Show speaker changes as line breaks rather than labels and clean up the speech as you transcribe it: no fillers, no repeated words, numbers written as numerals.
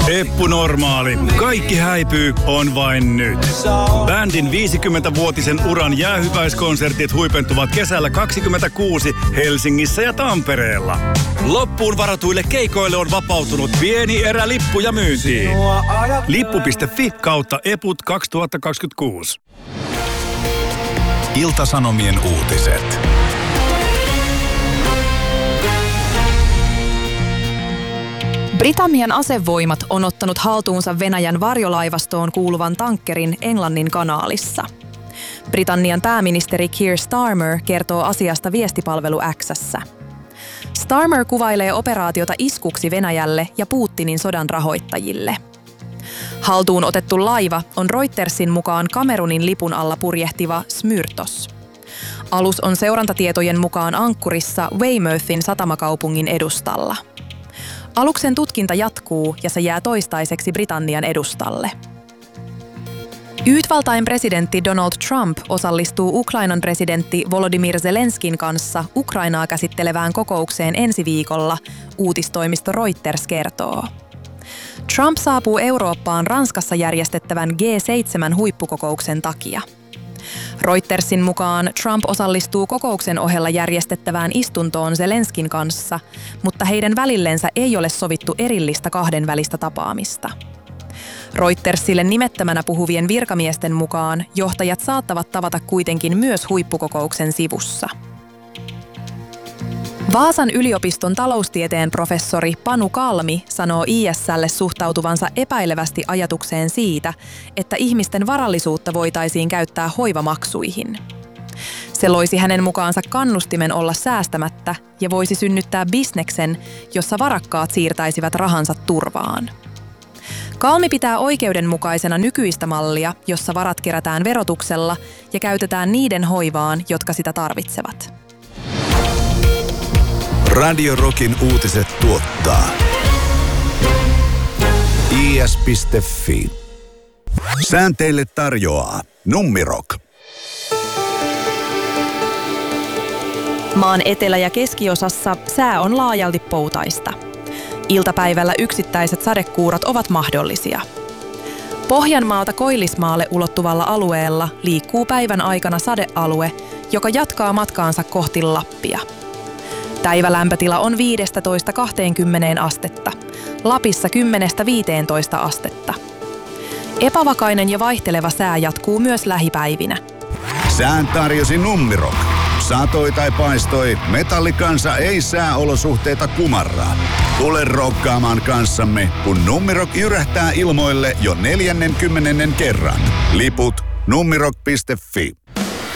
Eppu Normaali. Kaikki häipyy on vain nyt. Bändin 50-vuotisen uran jäähyväiskonsertit huipentuvat kesällä 2026 Helsingissä ja Tampereella. Loppuun varatuille keikoille on vapautunut pieni erä lippuja myyntiin. Lippu.fi/eput 2026.
Ilta-Sanomien uutiset.
Britannian asevoimat on ottanut haltuunsa Venäjän varjolaivastoon kuuluvan tankkerin Englannin kanaalissa. Britannian pääministeri Keir Starmer kertoo asiasta viestipalvelu X:ssä. Starmer kuvailee operaatiota iskuksi Venäjälle ja Putinin sodan rahoittajille. Haltuun otettu laiva on Reutersin mukaan Kamerunin lipun alla purjehtiva Smyrtos. Alus on seurantatietojen mukaan ankkurissa Weymouthin satamakaupungin edustalla. Aluksen tutkinta jatkuu ja se jää toistaiseksi Britannian edustalle. Yhdysvaltain presidentti Donald Trump osallistuu Ukrainan presidentti Volodymyr Zelenskin kanssa Ukrainaa käsittelevään kokoukseen ensi viikolla, uutistoimisto Reuters kertoo. Trump saapuu Eurooppaan Ranskassa järjestettävän G7-huippukokouksen takia. Reutersin mukaan Trump osallistuu kokouksen ohella järjestettävään istuntoon Zelenskin kanssa, mutta heidän välillensä ei ole sovittu erillistä kahdenvälistä tapaamista. Reutersille nimettömänä puhuvien virkamiesten mukaan johtajat saattavat tavata kuitenkin myös huippukokouksen sivussa. Vaasan yliopiston taloustieteen professori Panu Kalmi sanoo ISL:lle suhtautuvansa epäilevästi ajatukseen siitä, että ihmisten varallisuutta voitaisiin käyttää hoivamaksuihin. Se loisi hänen mukaansa kannustimen olla säästämättä ja voisi synnyttää bisneksen, jossa varakkaat siirtäisivät rahansa turvaan. Kalmi pitää oikeudenmukaisena nykyistä mallia, jossa varat kerätään verotuksella ja käytetään niiden hoivaan, jotka sitä tarvitsevat.
Radio Rockin uutiset tuottaa is.fi. Säänteille tarjoaa Nummirok.
Maan etelä- ja keskiosassa sää on laajalti poutaista. Iltapäivällä yksittäiset sadekuurat ovat mahdollisia. Pohjanmaalta Koillismaalle ulottuvalla alueella liikkuu päivän aikana sadealue, joka jatkaa matkaansa kohti Lappia. Päivälämpötila on 15–20 astetta, Lapissa 10–15 astetta. Epävakainen ja vaihteleva sää jatkuu myös lähipäivinä.
Sään tarjosi Nummirok. Satoi tai paistoi, metallikansa ei sääolosuhteita kumarraa. Tule rokkaamaan kanssamme, kun Nummirok jyrähtää ilmoille jo 40. kerran. Liput nummirok.fi.